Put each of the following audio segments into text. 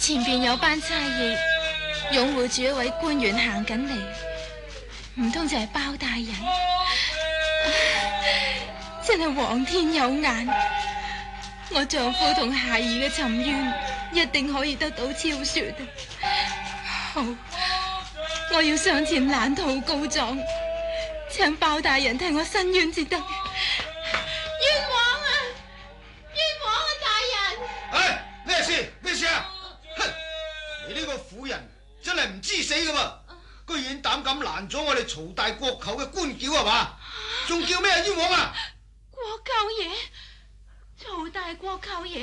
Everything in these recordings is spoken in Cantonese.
前邊有班差役擁護住一位官員行緊嚟，唔通就係包大人？真係皇天有眼，我丈夫同孩兒嘅沉冤一定可以得到昭雪。好，我要上前攔肚告狀，請包大人替我申冤至得。冤枉啊！冤枉啊！大人！ 哎，咩事？咩事啊？哼！你呢個婦人真係唔知死噶噃，居然膽敢攔咗我哋曹大國舅嘅官轎係嘛？仲叫咩冤枉啊？ 國舅爺，曹大國舅爺，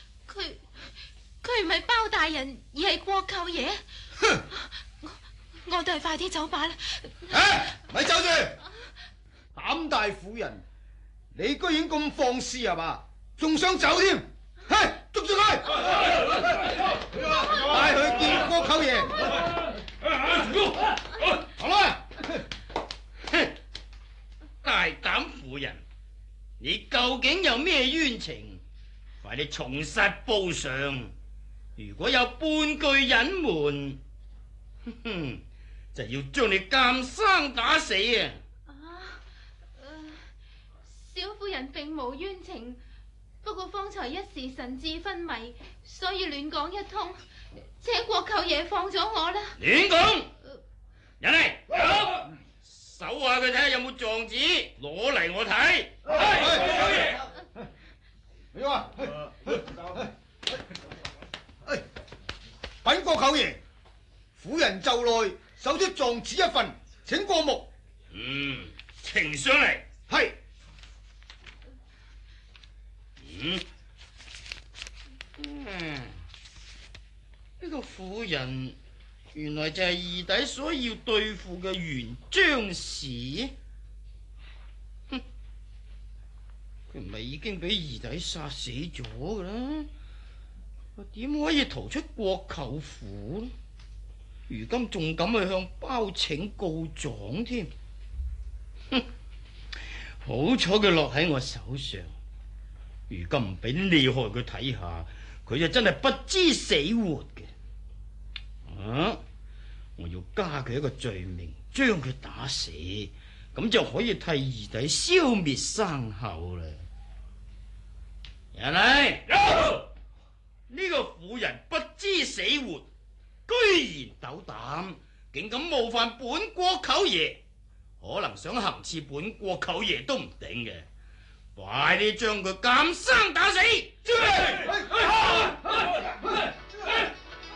佢唔係包大人，而係國舅爺。 哼！ 我哋快啲走吧啦！ 哎，咪走住！膽大婦人，你居然咁放肆係嘛？仲想走添？嘿，捉住佢！帶佢見國舅爺。好啦！ 大膽婦人，你究竟有咩冤情？快啲從實報上。如果有半句隱瞞，就要將你監生打死啊！ 小婦人並無冤情，不過方才一時神志昏迷，所以亂講一通，請國舅爺放咗我啦！ 亂講！人嚟，搜下佢睇下有冇狀紙，攞嚟我睇。 你話，稟國舅爺，婦人就來搜出狀紙一份，請過目。 呈上嚟。 係。 呢個婦人原來就係二弟所要對付嘅袁張氏。佢唔係已經俾二弟殺死咗噶啦？點可以逃出國舅府呢？如今仲敢去向包拯告狀添？好彩佢落喺我手上，如今唔俾你害佢睇下，佢就真係不知死活嘅。我要加佢一個罪名，將佢打死，咁就可以替二弟消滅生口啦。人嚟，呢個婦人不知死活，居然斗膽，竟敢冒犯本國舅爺，可能想行刺本國舅爺都唔定嘅。快啲將佢監生打死！